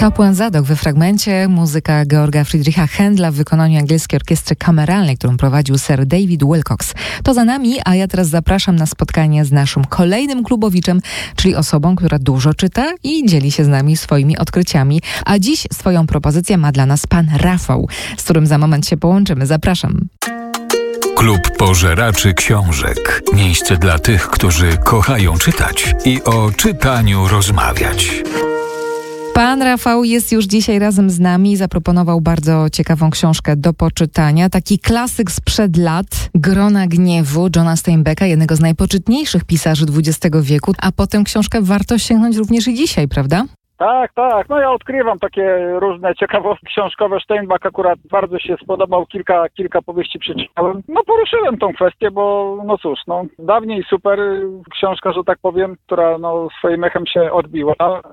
Kapłan Zadok we fragmencie, muzyka Georga Friedricha Händla w wykonaniu angielskiej orkiestry kameralnej, którą prowadził Sir David Wilcox. To za nami, a ja teraz zapraszam na spotkanie z naszym kolejnym klubowiczem, czyli osobą, która dużo czyta i dzieli się z nami swoimi odkryciami. A dziś swoją propozycję ma dla nas pan Rafał, z którym za moment się połączymy. Zapraszam. Klub Pożeraczy Książek. Miejsce dla tych, którzy kochają czytać i o czytaniu rozmawiać. Pan Rafał jest już dzisiaj razem z nami i zaproponował bardzo ciekawą książkę do poczytania. Taki klasyk sprzed lat, Grona Gniewu Johna Steinbecka, jednego z najpoczytniejszych pisarzy XX wieku, a potem książkę warto sięgnąć również i dzisiaj, prawda? Tak. No ja odkrywam takie różne ciekawostki książkowe. Steinbeck akurat bardzo się spodobał, kilka powieści przeczytałem. No poruszyłem tą kwestię, bo no cóż, dawniej super książka, że tak powiem, która swoim echem się odbiła.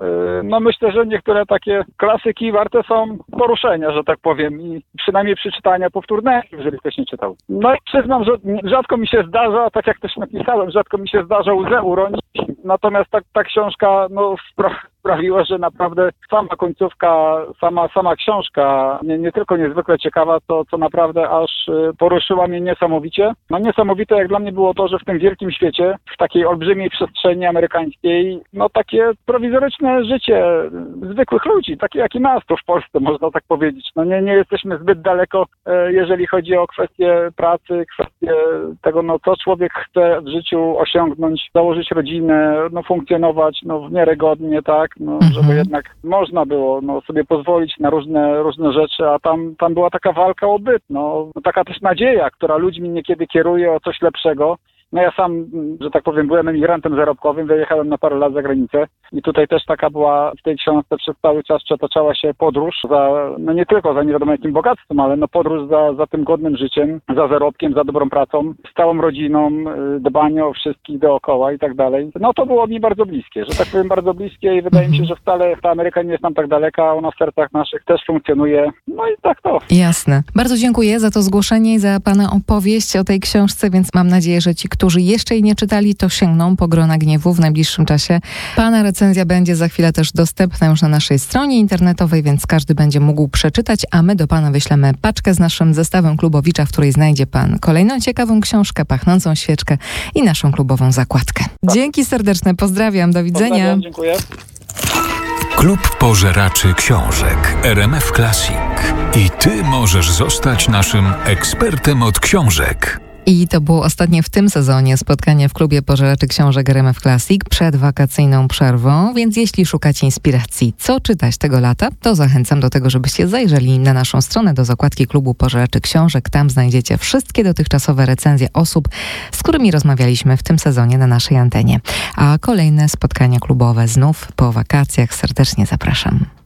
No myślę, że niektóre takie klasyki warte są poruszenia, że tak powiem, i przynajmniej przeczytania powtórnego, jeżeli ktoś nie czytał. No i przyznam, że rzadko mi się zdarza, tak jak też napisałem, rzadko mi się zdarza łzę uronić, natomiast ta książka sprawiła, że naprawdę sama końcówka, sama książka, nie tylko niezwykle ciekawa, to co naprawdę aż poruszyła mnie niesamowicie. No niesamowite jak dla mnie było to, że w tym wielkim świecie, w takiej olbrzymiej przestrzeni amerykańskiej, takie prowizoryczne życie zwykłych ludzi, takie jak i nas tu w Polsce, można tak powiedzieć. Nie jesteśmy zbyt daleko, jeżeli chodzi o kwestie pracy, kwestie tego, co człowiek chce w życiu osiągnąć, założyć rodzinę, funkcjonować w miarę godnie, tak, żeby jednak można było sobie pozwolić na różne rzeczy, a tam była taka walka o byt, taka też nadzieja, która ludźmi niekiedy kieruje o coś lepszego. Ja sam, że tak powiem, byłem emigrantem zarobkowym, wyjechałem na parę lat za granicę i tutaj też taka była w tej książce przez cały czas przetaczała się podróż nie tylko za nie wiadomo jakim bogactwem, ale podróż za tym godnym życiem, za zarobkiem, za dobrą pracą, z całą rodziną, dbanie o wszystkich dookoła i tak dalej. To było mi bardzo bliskie, że tak powiem, bardzo bliskie i wydaje mi się, że wcale ta Ameryka nie jest nam tak daleka, ona w sercach naszych też funkcjonuje. No i tak to. Jasne. Bardzo dziękuję za to zgłoszenie i za pana opowieść o tej książce, więc mam nadzieję, że ci, którzy jeszcze jej nie czytali, to sięgną po Grona Gniewu w najbliższym czasie. Pana recenzja będzie za chwilę też dostępna już na naszej stronie internetowej, więc każdy będzie mógł przeczytać, a my do pana wyślemy paczkę z naszym zestawem Klubowicza, w której znajdzie pan kolejną ciekawą książkę, pachnącą świeczkę i naszą klubową zakładkę. Dzięki serdeczne, pozdrawiam, do widzenia. Pozdrawiam, dziękuję. Klub Pożeraczy Książek RMF Classic. I ty możesz zostać naszym ekspertem od książek. I to było ostatnie w tym sezonie spotkanie w klubie Pożeraczy Książek RMF Classic przed wakacyjną przerwą, więc jeśli szukacie inspiracji, co czytać tego lata, to zachęcam do tego, żebyście zajrzeli na naszą stronę do zakładki klubu Pożeraczy Książek. Tam znajdziecie wszystkie dotychczasowe recenzje osób, z którymi rozmawialiśmy w tym sezonie na naszej antenie. A kolejne spotkania klubowe znów po wakacjach serdecznie zapraszam.